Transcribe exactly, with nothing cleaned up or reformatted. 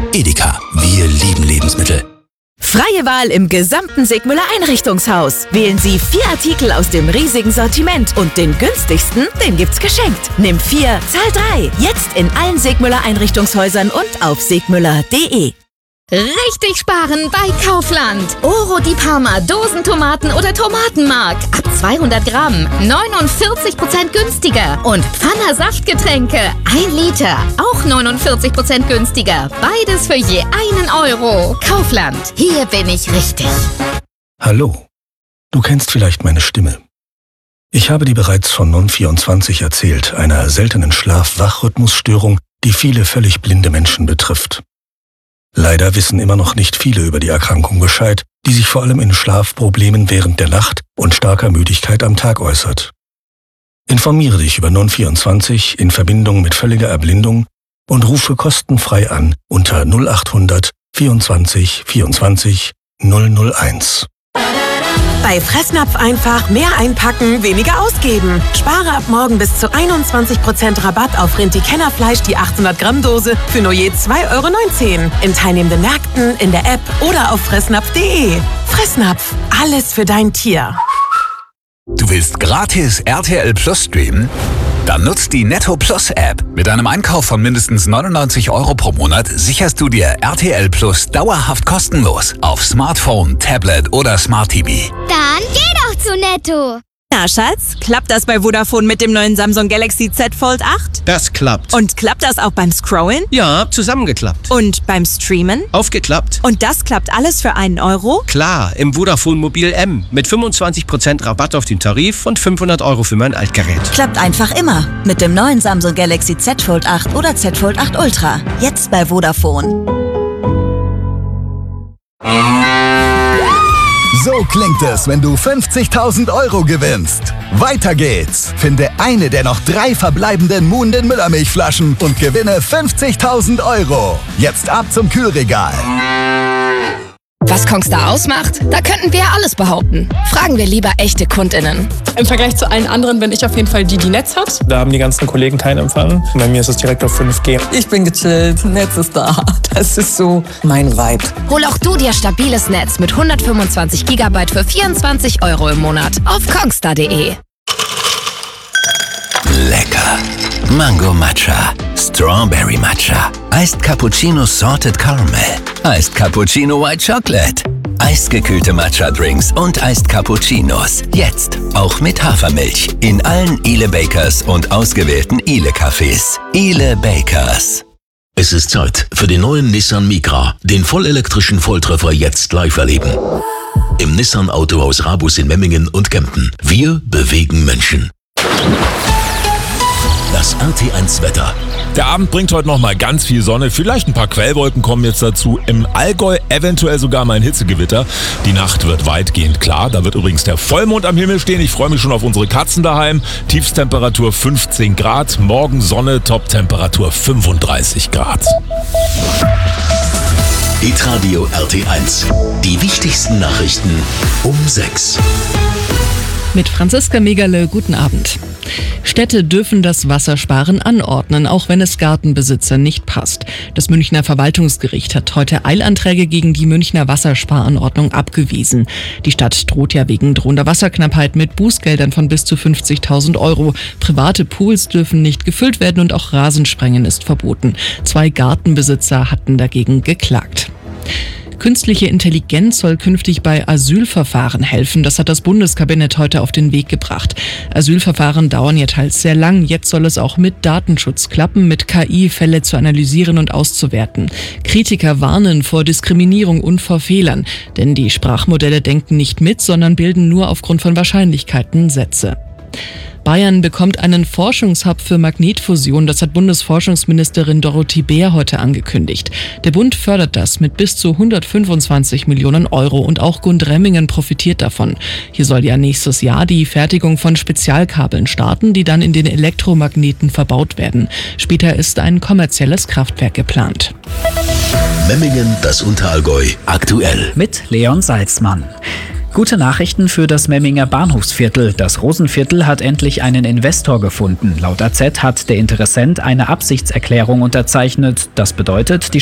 Edeka, wir lieben Lebensmittel. Freie Wahl im gesamten Sigmüller Einrichtungshaus. Wählen Sie vier Artikel aus dem riesigen Sortiment und den günstigsten, den gibt's geschenkt. Nimm vier, zahl drei. Jetzt in allen Sigmüller Einrichtungshäusern und auf sigmüller punkt de. Richtig sparen bei Kaufland. Oro di Parma, Dosentomaten oder Tomatenmark. Ab zweihundert Gramm, neunundvierzig Prozent günstiger. Und Pfanner Saftgetränke, ein Liter, auch neunundvierzig Prozent günstiger. Beides für je einen Euro. Kaufland, hier bin ich richtig. Hallo, du kennst vielleicht meine Stimme. Ich habe dir bereits von Non vierundzwanzig erzählt, einer seltenen Schlaf-Wach-Rhythmusstörung, die viele völlig blinde Menschen betrifft. Leider wissen immer noch nicht viele über die Erkrankung Bescheid, die sich vor allem in Schlafproblemen während der Nacht und starker Müdigkeit am Tag äußert. Informiere dich über Non vierundzwanzig in Verbindung mit völliger Erblindung und rufe kostenfrei an unter null achthundert vierundzwanzig vierundzwanzig null null eins. Bei Fressnapf einfach mehr einpacken, weniger ausgeben. Spare ab morgen bis zu einundzwanzig Prozent Rabatt auf Rinti-Kennerfleisch, die achthundert Gramm Dose für nur je zwei Euro neunzehn. In teilnehmenden Märkten, in der App oder auf fressnapf punkt de. Fressnapf, alles für dein Tier. Du willst gratis R T L Plus streamen? Dann nutzt die Netto Plus App. Mit einem Einkauf von mindestens neunundneunzig Euro pro Monat sicherst du dir R T L Plus dauerhaft kostenlos auf Smartphone, Tablet oder Smart T V. Dann geh doch zu Netto. Na, Schatz, klappt das bei Vodafone mit dem neuen Samsung Galaxy Z Fold acht? Das klappt. Und klappt das auch beim Scrollen? Ja, zusammengeklappt. Und beim Streamen? Aufgeklappt. Und das klappt alles für einen Euro? Klar, im Vodafone Mobil M mit fünfundzwanzig Prozent Rabatt auf den Tarif und fünfhundert Euro für mein Altgerät. Klappt einfach immer mit dem neuen Samsung Galaxy Z Fold acht oder Z Fold acht Ultra. Jetzt bei Vodafone. So klingt es, wenn du fünfzigtausend Euro gewinnst. Weiter geht's. Finde eine der noch drei verbleibenden Muhnden Müllermilchflaschen und gewinne fünfzigtausend Euro. Jetzt ab zum Kühlregal. Was Kongstar ausmacht? Da könnten wir ja alles behaupten. Fragen wir lieber echte KundInnen. Im Vergleich zu allen anderen bin ich auf jeden Fall die, die Netz hat. Da haben die ganzen Kollegen keinen Empfang. Bei mir ist es direkt auf fünf G. Ich bin gechillt, Netz ist da. Das ist so mein Vibe. Hol auch du dir stabiles Netz mit hundertfünfundzwanzig Gigabyte für vierundzwanzig Euro im Monat auf kongstar punkt de. Lecker. Mango Matcha, Strawberry Matcha, Iced Cappuccino Salted Caramel, Iced Cappuccino White Chocolate, eisgekühlte Matcha-Drinks und Iced Cappuccinos. Jetzt auch mit Hafermilch in allen Ile Bakers und ausgewählten Ile Cafés. Ile Bakers. Es ist Zeit für den neuen Nissan Micra, den vollelektrischen Volltreffer jetzt live erleben. Im Nissan Autohaus Rabus in Memmingen und Kempten. Wir bewegen Menschen. Das R T eins Wetter. Der Abend bringt heute noch mal ganz viel Sonne, vielleicht ein paar Quellwolken kommen jetzt dazu. Im Allgäu eventuell sogar mal ein Hitzegewitter. Die Nacht wird weitgehend klar, da wird übrigens der Vollmond am Himmel stehen. Ich freue mich schon auf unsere Katzen daheim. Tiefstemperatur fünfzehn Grad, morgen Sonne, Toptemperatur fünfunddreißig Grad. Hitradio R T eins. Die wichtigsten Nachrichten um sechs. Mit Franziska Megerle, guten Abend. Städte dürfen das Wassersparen anordnen, auch wenn es Gartenbesitzern nicht passt. Das Münchner Verwaltungsgericht hat heute Eilanträge gegen die Münchner Wassersparanordnung abgewiesen. Die Stadt droht ja wegen drohender Wasserknappheit mit Bußgeldern von bis zu fünfzigtausend Euro. Private Pools dürfen nicht gefüllt werden und auch Rasensprengen ist verboten. Zwei Gartenbesitzer hatten dagegen geklagt. Künstliche Intelligenz soll künftig bei Asylverfahren helfen. Das hat das Bundeskabinett heute auf den Weg gebracht. Asylverfahren dauern ja teils sehr lang. Jetzt soll es auch mit Datenschutz klappen, mit K I Fälle zu analysieren und auszuwerten. Kritiker warnen vor Diskriminierung und vor Fehlern. Denn die Sprachmodelle denken nicht mit, sondern bilden nur aufgrund von Wahrscheinlichkeiten Sätze. Bayern bekommt einen Forschungshub für Magnetfusion. Das hat Bundesforschungsministerin Dorothee Bär heute angekündigt. Der Bund fördert das mit bis zu hundertfünfundzwanzig Millionen Euro und auch Gundremmingen profitiert davon. Hier soll ja nächstes Jahr die Fertigung von Spezialkabeln starten, die dann in den Elektromagneten verbaut werden. Später ist ein kommerzielles Kraftwerk geplant. Memmingen, das Unterallgäu, aktuell. Mit Leon Salzmann. Gute Nachrichten für das Memminger Bahnhofsviertel. Das Rosenviertel hat endlich einen Investor gefunden. Laut A Z hat der Interessent eine Absichtserklärung unterzeichnet. Das bedeutet, die